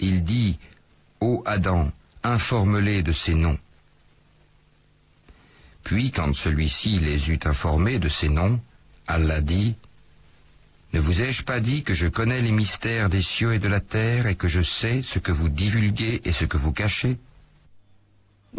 il dit « Ô Adam, informe-les de ces noms. » Puis, quand celui-ci les eut informés de ces noms, Allah dit « Ne vous ai-je pas dit que je connais les mystères des cieux et de la terre et que je sais ce que vous divulguez et ce que vous cachez ?